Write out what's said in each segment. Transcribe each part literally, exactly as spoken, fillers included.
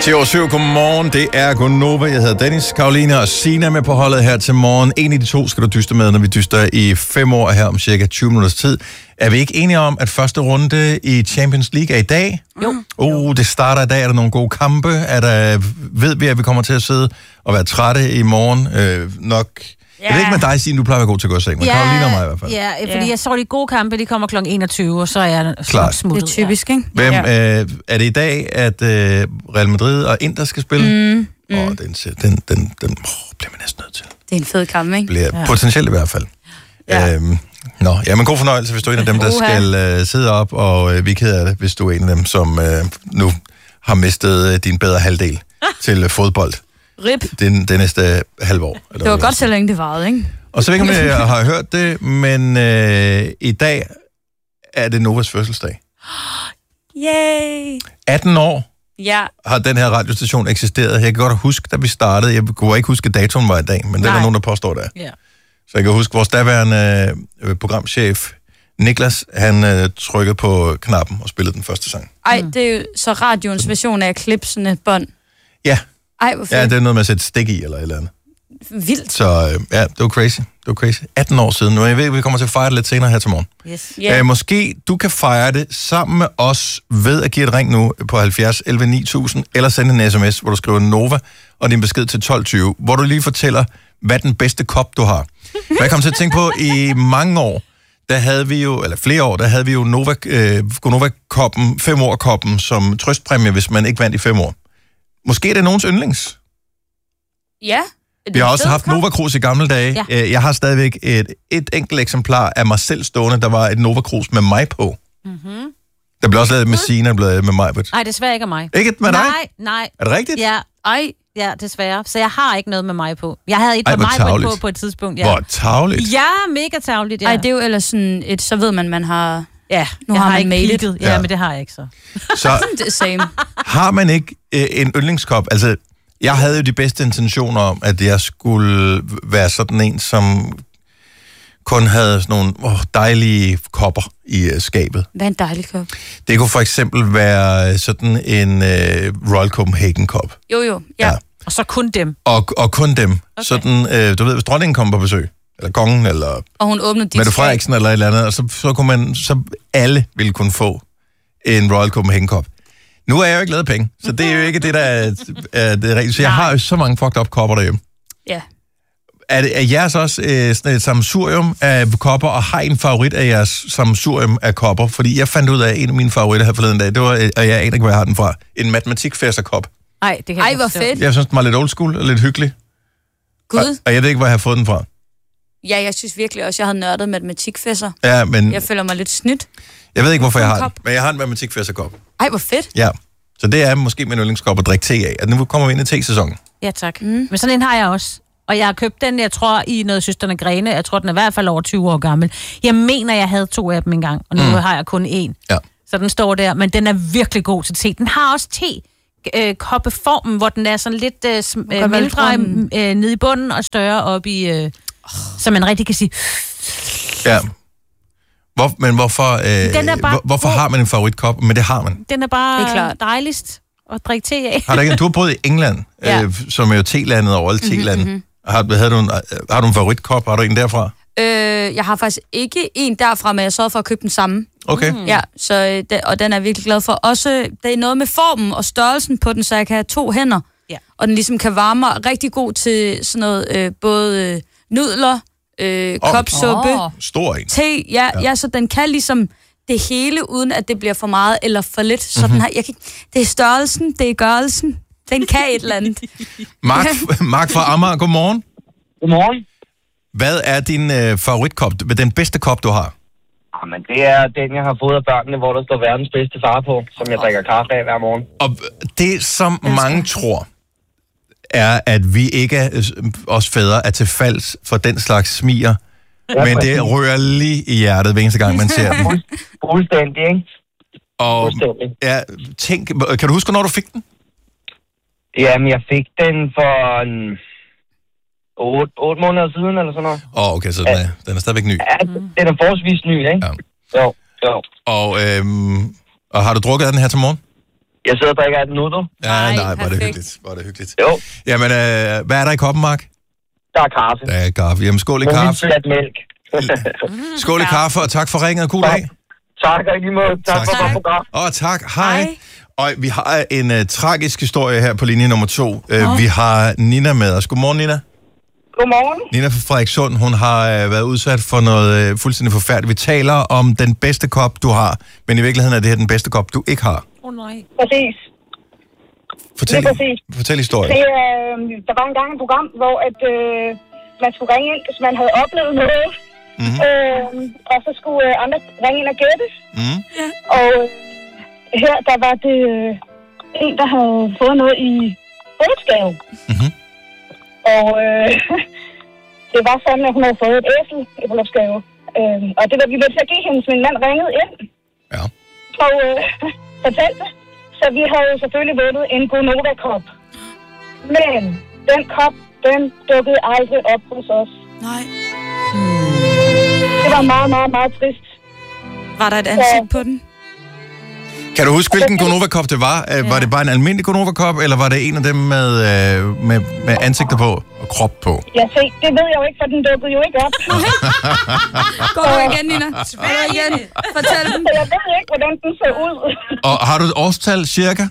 ti over syv, godmorgen. Det er Gonova. Jeg hedder Dennis, Karoline og Sina med på holdet her til morgen. En af de to skal du dyste med, når vi dyster i fem år her om cirka tyve minutters tid. Er vi ikke enige om, at første runde i Champions League er i dag? Jo. Uh, det starter i dag. Er der nogle gode kampe? Er der, ved vi, at vi kommer til at sidde og være trætte i morgen? Øh, nok... Ja. Jeg ved ikke med dig, Signe, du plejer at være god til at gå i seng, men ja, Karoline og mig i hvert fald. Ja, fordi jeg så de gode kampe, de kommer klokken enogtyve, og så er jeg Klart. smuttet. Det er typisk, ikke? Hvem, ja. øh, er det i dag, at øh, Real Madrid og Inter skal spille? Mm. Mm. Oh, den, den, den, den oh, bliver man næsten nødt til. Det er en fed kamp, ikke? Bliver ja. potentielt i hvert fald. Ja. Øhm, nå, ja, men god fornøjelse, hvis du er en af dem, der skal øh, sidde op, og øh, vi er ked af det, hvis du er en af dem, som øh, nu har mistet øh, din bedre halvdel til øh, fodbold. Rip. Den, det næste halve år. Det var godt, så længe det varede, ikke? Og så ved jeg ikke, om jeg har hørt det, men øh, i dag er det Novas fødselsdag. Yay! atten år Ja. har den her radiostation eksisteret. Jeg kan godt huske, da vi startede. Jeg kunne ikke huske, at datoen var i dag, men det er der nogen, der påstår det. Ja. Så jeg kan huske, vores daværende øh, programchef, Niklas, han øh, trykkede på knappen og spillede den første sang. Ej, det er jo så radioens version af klipsende bånd. Ja. Ej, hvor fedt. Ja, det er noget med at sætte stik i eller et eller andet. Vildt. Så øh, ja, det var crazy. Det var crazy. atten år siden. Men jeg ved, vi kommer til at fejre det lidt senere her til morgen. Yes. Yeah. Øh, måske du kan fejre det sammen med os ved at give et ring nu på halvfjerds elleve ni tusind, eller sende en sms, hvor du skriver Nova og din besked til tolv tyve, hvor du lige fortæller, hvad den bedste kop du har. For jeg kom til at tænke på, i mange år, der havde vi jo, eller flere år, der havde vi jo Nova, øh, Nova-koppen, fem år-koppen som trøstpræmie, hvis man ikke vandt i fem år. Måske er det nogens yndlings. Ja. Vi har også haft Nova Cruz i gamle dage. Ja. Jeg har stadigvæk et, et enkelt eksemplar af mig selv stående, der var et Nova Cruz med mig på. Mm-hmm. Der blev også lavet med Sina, der blev lavet med mig. Nej, desværre ikke af mig. Ikke med dig? Nej, nej. Er det rigtigt? Ja, ej, ja, desværre. Så jeg har ikke noget med mig på. Jeg havde et Ej, med hvor mig på, tarveligt. på et tidspunkt. Ja. Hvor tarveligt. Ja, mega tarveligt, ja. Ej, det er jo ellers sådan et, så ved man, man har... Ja, Nu jeg har har man ikke made it. kigget. Ja, Ja. men det har jeg ikke så. Så Det er same. har man ikke øh, en yndlingskop? Altså, jeg havde jo de bedste intentioner om, at jeg skulle være sådan en, som kun havde sådan nogle åh, dejlige kopper i øh, skabet. Hvad er en dejlig kop? Det kunne for eksempel være sådan en øh, Royal Copenhagen-kop. Jo, jo. Ja. Ja. ja. Og så kun dem. Og, og kun dem. Okay. Okay. Sådan, øh, du ved, hvis dronningen kom på besøg, eller kongen, eller Og hun åbnede dit Mette skab. Frederiksen, eller et eller andet, og så, så kunne man, så alle ville kunne få en Royal Copenhagen-kop. Nu er jeg jo ikke lavet penge, så det er jo ikke det, der er, er det rigtige. Så jeg har jo så mange fucked up kopper derhjemme. Ja. Er, det, er jeres også øh, sådan et sammensurium af kopper, og har I en favorit af jeres sammensurium af kopper? Fordi jeg fandt ud af, at en af mine favoritter her forleden dag, det var, øh, og jeg aner ikke, hvor jeg har den fra, en matematikfæsterkop. Ej, det kan Ej, jeg hvor forstå. fedt. Jeg synes, den var lidt old school og lidt hyggelig. Gud. Og, og jeg ved ikke, hvor jeg har fået den fra. Ja, jeg synes virkelig også, jeg havde nørdet matematikfæsser. Ja, men Jeg føler mig lidt snydt. jeg ved ikke, hvorfor jeg har den. Kop. Men jeg har en matematikfæsterkop. Ej, hvor fedt. Ja. Så det er måske min yndlingskop at drikke te af. Og nu kommer vi ind i te-sæsonen. Ja, tak. Mm. Men sådan en har jeg også. Og jeg har købt den, jeg tror, i noget Søsterne Grene. Jeg tror, den er i hvert fald over tyve år gammel. Jeg mener, jeg havde to af dem engang, og nu mm. har jeg kun én. Ja. Så den står der, men den er virkelig god til te. Den har også te. Øh, koppeformen, hvor den er sådan lidt øh, sm- øh, mindre øh, nede i bunden og større op i, øh, så man rigtig kan sige. Ja. Hvor, men hvorfor, øh, Den er bare hvor, hvorfor god. har man en favoritkop? Men det har man. Den er bare Det er klart. dejligst at drikke te af. Har du, ikke, du har boet i England, Ja. øh, som er jo te-landet over alle te-lande. Mm-hmm. Har, havde du en, har du en favoritkop? Har du en derfra? Øh, jeg har faktisk ikke en derfra, men jeg sørgede for at købe den samme. Okay. Mm. Ja, så, øh, den- og den er jeg virkelig glad for. Også, det er noget med formen og størrelsen på den, så jeg kan have to hænder. Ja. Og den ligesom kan varme mig rigtig god til sådan noget, øh, både øh, nudler, øh, Åh. kopsuppe, Åh. Stor en. te. Ja, Ja. ja. ja, så den kan ligesom det hele, uden at det bliver for meget eller for lidt. Så Mhm. mm-hmm. den har, jeg kan, ikke- det er størrelsen, det er gørelsen. Den kan et eller andet. Mark, Mark fra Amager, godmorgen. Godmorgen. Hvad er din øh, favoritkop? Den bedste kop, du har? Jamen, det er den, jeg har fået af børnene, hvor der står verdens bedste far på, som jeg drikker kaffe af hver morgen. Og det, som mange tror, er, at vi ikke er, øh, os fædre er til falds for den slags smiger, Ja, men det rører lige i hjertet, hver eneste gang, man ser dem. Fuldstændig, ikke? Og Fuldstændig. ja, tænk, kan du huske, når du fik den? Jamen, jeg fik den for en otte, otte måneder siden, eller sådan noget. Åh, oh, okay, så den er, den er stadigvæk ny. Ja, den er forholdsvis ny, ikke? Ja. Jo, jo. Og, øhm, og har du drukket af den her til morgen? Jeg sidder og drikker nu, du. Ja, nej, nej var det hyggeligt. Var det hyggeligt. Jo. Jamen, øh, hvad er der i koppen, Mark? Der er kaffe. Der er kaffe. Jamen, skål i kaffe. Og mælk. Skål i kaffe, og tak for ringet. God dag. Tak, og i lige måde. Tak, tak for godt program. Og tak. Hej. Hej. Og vi har en uh, tragisk historie her på linje nummer to. Uh, oh. Vi har Nina med os. Godmorgen, Nina. Godmorgen. Nina fra Frederikssund, hun har uh, været udsat for noget uh, fuldstændig forfærdeligt. Vi taler om den bedste kop, du har, men i virkeligheden er det her den bedste kop, du ikke har. Åh oh, nej. Præcis. Fortæl, det er præcis. Fortæl historien. Det, øh, der var engang et program, hvor at, øh, man skulle ringe ind, hvis man havde oplevet noget. Mm-hmm. Øh, og så skulle øh, andre ringe ind og gætte. Mm-hmm. Ja. Og øh, her, der var det øh, en, der havde fået noget i bryllupsgave. Mm-hmm. Og øh, det var sådan, at hun havde fået et æsel i bryllupsgave. Øh, og det var vi nødt til at give hende, så min mand ringede ind. Ja. Og øh, fortalte. Så vi havde jo selvfølgelig vundet en Gonova-kop. Men den kop, den dukkede aldrig op hos os. Nej. Det var meget, meget, meget trist. Var der et ansigt på den? Kan du huske, hvilken Gonova-kop det var? Ja. Var det bare en almindelig Gonova-kop, eller var det en af dem med, med, med ansigter på og krop på? Ja, se, det ved jeg jo ikke, for den dukkede jo ikke op. Gå igen, Nina. Gå igen. Fortæl den. Jeg ved ikke, hvordan den ser ud. Og har du et årstal, cirka?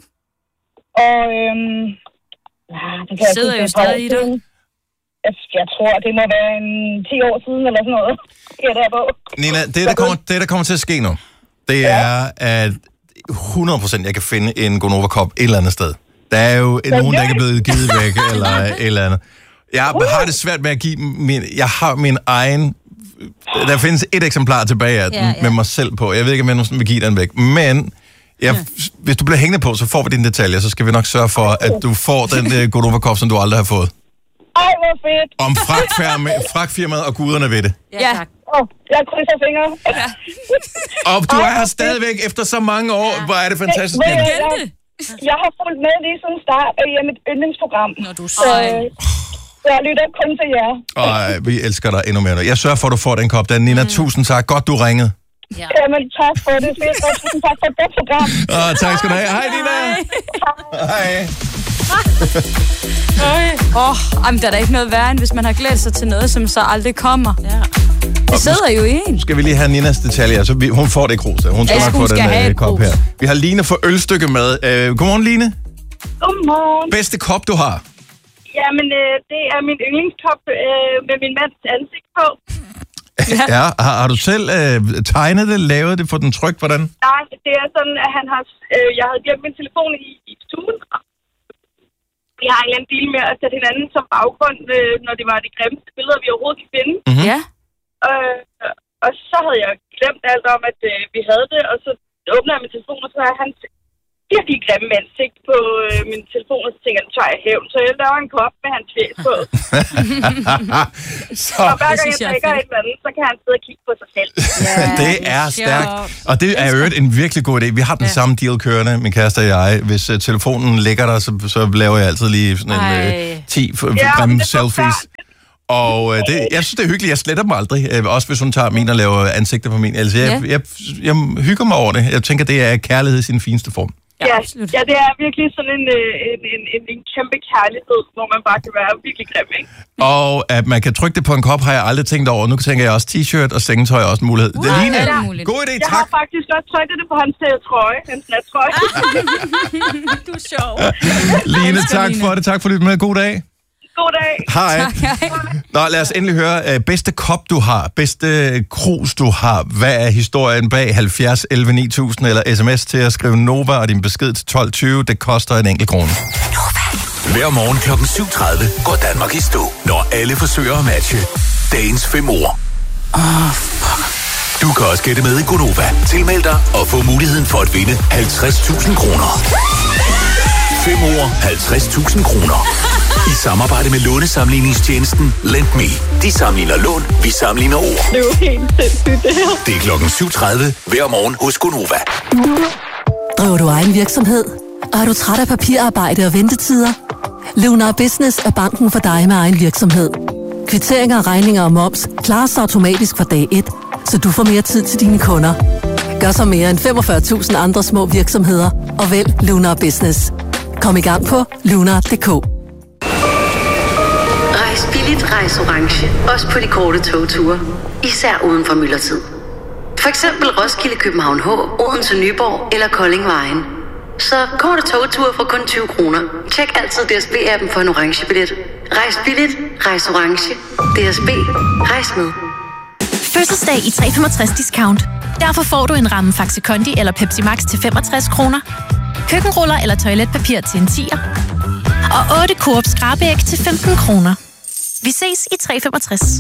Og, øhm... Det kan sidder jo stadig i det. Jeg tror, det må være en ti år siden, eller sådan noget. Ja, der på. Nina, det der, kommer, det, der kommer til at ske nu, det er, at hundrede procent jeg kan finde en Gonova-kop et eller andet sted. Der er jo nogen, der ikke er blevet givet væk, eller et eller andet. Jeg har det svært med at give min... Jeg har min egen... Der findes et eksemplar tilbage af den, ja, ja. med mig selv på. Jeg ved ikke, om jeg nogensinde vil give den væk. Men jeg, hvis du bliver hængende på, så får vi dine detaljer, så skal vi nok sørge for, at du får den uh, Gonova-kop, som du aldrig har fået. Ej, hvor fedt. Om fragtfirmaet og guderne ved det. Ja, tak. Åh, oh, jeg krydser fingre. Ja. Og du er her stadigvæk efter så mange år. Ja. Hvor er det fantastisk. Jeg, jeg, jeg, jeg har fulgt med lige siden start af mit yndlingsprogram. Når du så... Jeg lytter kun til jer. Og vi elsker dig endnu mere. Jeg sørger for, at du får den kop. Dan Nina, mm. tusind tak. Godt, du ringede. Ja. Jamen, tak for det. Tusind tak for det program. Åh, tak skal du have. Hej, Nina. Hej. Åh, oh, jamen, der er da ikke noget værre, end hvis man har glædet sig til noget, som så aldrig kommer. Ja. Det sidder jo i en. Skal vi lige have Ninas detaljer? Så vi, hun får det ikke ros. Hun skal ja, nok få den uh, kop her. Vi har Line for ølstykke med. Uh, godmorgen, Line. Godmorgen. Bedste kop, du har? Jamen, øh, det er min yndlingskop øh, med min mands ansigt på. Ja, ja har, har du selv øh, tegnet det, lavet det, fået den trykt, hvordan? Nej, det er sådan, at han har, øh, jeg havde glemt min telefon i, i stuen. Vi har en eller anden deal med at sætte hinanden som baggrund, øh, når det var de grimmeste billeder, vi overhovedet kunne finde. Mm-hmm. Ja. Øh, og så havde jeg glemt alt om, at øh, vi havde det, og så åbner jeg min telefon, og så er han virkelig grimme ansigt på øh, min telefon, og så tænker jeg, tager jeg hævn. Så jeg laver en kop med hans fjes på. så, og hver gang jeg drikker et eller andet, så kan han sidde og kigge på sig selv. Ja, det er stærkt. Og det er jo en virkelig god idé. Vi har den ja. samme deal kørende, min kæreste og jeg. Hvis uh, telefonen ligger der, så, så laver jeg altid lige sådan en uh, ti ja, grimme selfies. Og øh, det, jeg synes, det er hyggeligt. Jeg sletter mig aldrig. Øh, også hvis hun tager min og laver ansigter på min. Altså, jeg, ja. jeg, jeg, jeg hygger mig over det. Jeg tænker, det er kærlighed i sin fineste form. Ja, ja, ja, det er virkelig sådan en, en, en, en, en kæmpe kærlighed, hvor man bare kan være virkelig grim, ikke? Og at man kan trykke det på en kop, har jeg aldrig tænkt over. Nu tænker jeg også t-shirt og sengetøj er også en mulighed. Uh, det er Line. Ja, god idé, jeg tak. Jeg har faktisk også trykket det på hans trøje, hans nattrøje. Du er sjov. Line, tak for det. Tak for det med. God dag. God dag. Hej. Nå, lad os endelig høre. Uh, bedste kop, du har. Bedste krus, du har. Hvad er historien bag halvfjerds elleve ni tusind eller sms til at skrive Nova og din besked til tolv tyve. Det koster en enkelt krone. Hver morgen klokken syv tredive går Danmark i stå, når alle forsøger at matche dagens fem ord. Åh, oh, fuck. Du kan også gætte med i Gonova. Tilmeld dig og få muligheden for at vinde halvtreds tusind kroner. Fem ord, halvtreds tusind kroner. I samarbejde med lånesamligningstjenesten LendMe. De sammenligner lån, vi sammenligner ord. Det er jo helt sindssygt, det her. Det er klokken syv tredive hver morgen hos Gonova. Driver du egen virksomhed? Og er du træt af papirarbejde og ventetider? Lunar Business er banken for dig med egen virksomhed. Kvitteringer, regninger og moms klares automatisk fra dag et, så du får mere tid til dine kunder. Gør så mere end femogfyrre tusind andre små virksomheder og vælg Lunar Business. Kom i gang på lunar punktum d k. Rejs billigt, rejs orange. Også på de korte togture. Især uden for myldretid. For eksempel Roskilde, København H, Odense, Nyborg eller Kolding Vejen. Så korte togture for kun tyve kroner. Tjek altid D S B-appen for en orange billet. Rejs billigt, rejs orange. D S B. Rejs med. Fødselsdag i tre komma femogtres discount. Derfor får du en ramme Faxi Kondi eller Pepsi Max til femogtres kroner. Køkkenruller eller toiletpapir til en tier. Og otte Coop skrabeæg til femten kroner. Vi ses i tre komma femogtres.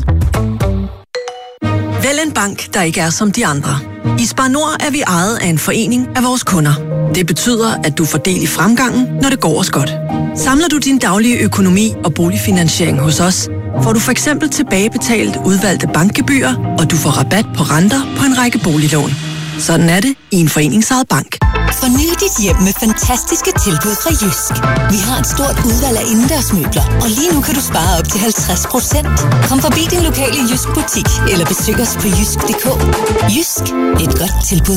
Vælg en bank, der ikke er som de andre. I Spar Nord er vi ejet af en forening af vores kunder. Det betyder, at du får del i fremgangen, når det går os godt. Samler du din daglige økonomi og boligfinansiering hos os, får du for eksempel tilbagebetalt udvalgte bankgebyrer, og du får rabat på renter på en række boliglån. Sådan er det i en foreningsejet bank. Forny dit hjem med fantastiske tilbud fra Jysk. Vi har et stort udvalg af indendørsmøbler, og lige nu kan du spare op til halvtreds procent. Kom forbi din lokale Jysk butik, eller besøg os på jysk punktum d k. Jysk. Et godt tilbud.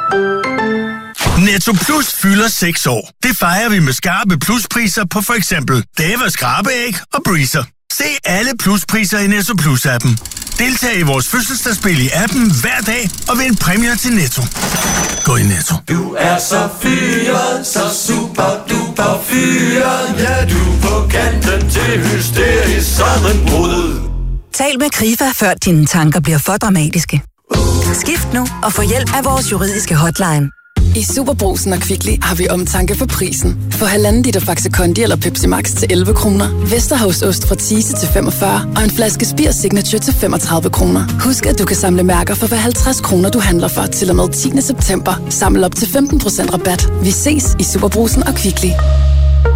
Netto Plus fylder seks år. Det fejrer vi med skarpe pluspriser på for eksempel Dava skrabeæg og Breezer. Se alle pluspriser i Netto Plus-appen. Deltag i vores fødselsdagsspil i appen hver dag og vind præmier til Netto. Gå i Netto. Du er så fyret, så super duper fyret. Ja, du er på kanten til hysterisk sammenbrud. Tal med Krifa, før dine tanker bliver for dramatiske. Skift nu og få hjælp af vores juridiske hotline. I Superbrugsen og Kvickly har vi omtanke for prisen. Få halvanden liter Faxi Kondi eller Pepsi Max til elleve kroner. Vesterhavsost fra Thise til femogfyrre og en flaske Spir Signature til femogtredive kroner. Husk, at du kan samle mærker for hver halvtreds kroner, du handler for til og med tiende september. Samle op til femten procent rabat. Vi ses i Superbrugsen og Kvickly.